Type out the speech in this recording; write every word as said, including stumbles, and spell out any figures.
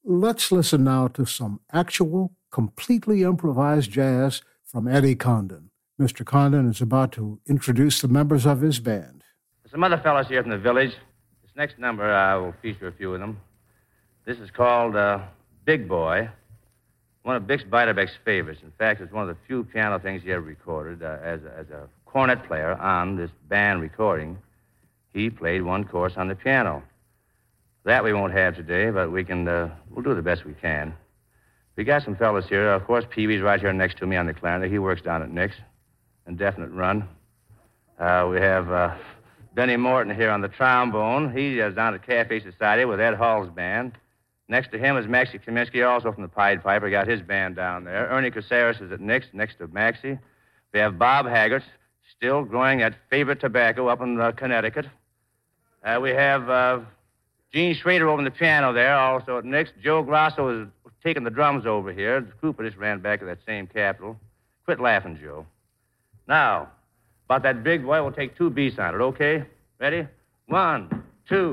Let's listen now to some actual, completely improvised jazz from Eddie Condon. Mister Condon is about to introduce the members of his band. There's some other fellows here from the village. This next number, I will feature a few of them. This is called uh, Big Boy, one of Bix Beiderbecke's favorites. In fact, it's one of the few piano things he ever recorded. Uh, as, a, as a cornet player on this band recording, he played one course on the piano. That we won't have today, but we can, uh, we'll do the best we can. We got some fellas here. Of course, Pee Wee's right here next to me on the clarinet. He works down at Nick's. Indefinite run. Uh, we have uh, Benny Morton here on the trombone. He is down at Cafe Society with Ed Hall's band. Next to him is Maxie Kaminsky, also from the Pied Piper. Got his band down there. Ernie Caceres is at Nick's, next to Maxie. We have Bob Haggart, still growing that favorite tobacco up in uh, Connecticut. Uh, we have uh, Gene Schrader over on the piano there, also at Nick's. Joe Grosso is taking the drums over here. The Cooper just ran back to that same Capitol. Quit laughing, Joe. Now, about that Big Boy, we'll take two beats on it, okay? Ready? One, two.